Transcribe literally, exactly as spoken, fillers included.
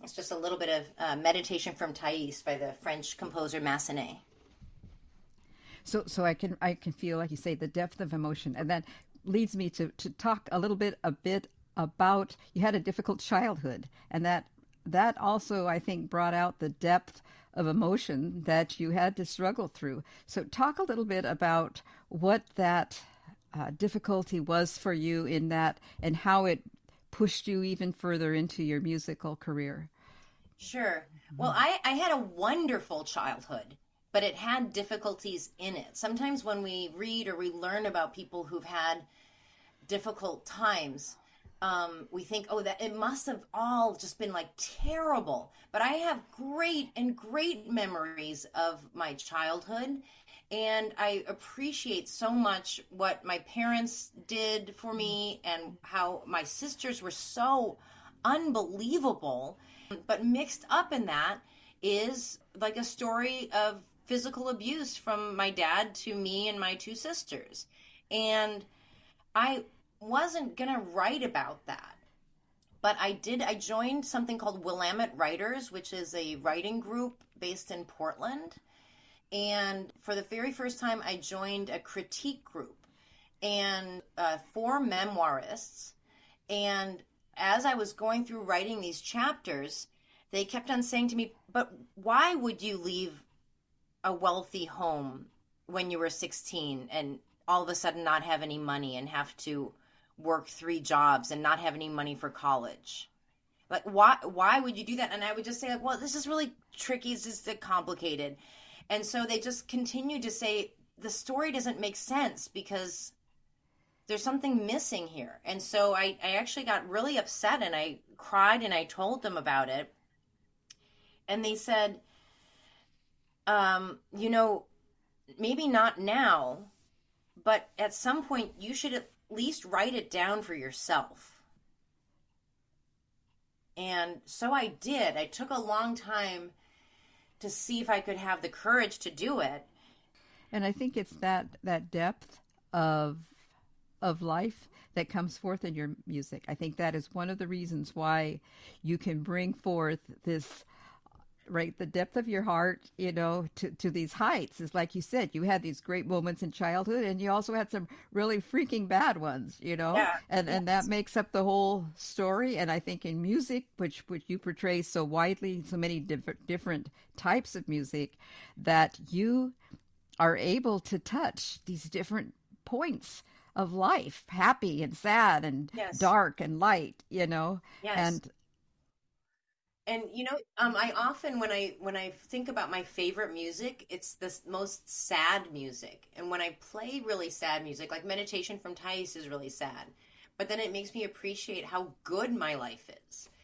It's just a little bit of uh, Meditation from Thais by the French composer Massenet. So, so I can I can feel, like you say, the depth of emotion, and that leads me to to talk a little bit a bit about, you had a difficult childhood, and that that also, I think, brought out the depth of emotion that you had to struggle through. So, talk a little bit about what that uh, difficulty was for you in that, and how it pushed you even further into your musical career. Sure. Well, I, I had a wonderful childhood, but it had difficulties in it. Sometimes when we read or we learn about people who've had difficult times, um, we think, oh, that it must have all just been like terrible. But I have great and great memories of my childhood. And I appreciate so much what my parents did for me and how my sisters were so unbelievable. But mixed up in that is like a story of physical abuse from my dad to me and my two sisters. And I wasn't going to write about that. But I did, I joined something called Willamette Writers, which is a writing group based in Portland. And for the very first time, I joined a critique group and uh, four memoirists. And as I was going through writing these chapters, they kept on saying to me, but why would you leave a wealthy home when you were sixteen and all of a sudden not have any money and have to work three jobs and not have any money for college? Like, why, why would you do that? And I would just say, like, well, this is really tricky. It's just complicated. And so they just continued to say, the story doesn't make sense because there's something missing here. And so I, I actually got really upset and I cried and I told them about it. And they said, um, you know, maybe not now, but at some point you should at least write it down for yourself. And so I did. I took a long time to see if I could have the courage to do it. And I think it's that that depth of of life that comes forth in your music. I think that is one of the reasons why you can bring forth this, right, the depth of your heart, you know, to, to these heights. Is like you said, you had these great moments in childhood and you also had some really freaking bad ones, you know, Yeah. and, Yes. and that makes up the whole story. And I think in music, which, which you portray so widely, so many different, different types of music, that you are able to touch these different points of life, happy and sad and Yes. dark and light, you know, Yes. and And you know, um, I often when I when I think about my favorite music, it's the most sad music. And when I play really sad music, like Meditation from Thais is really sad, but then it makes me appreciate how good my life is.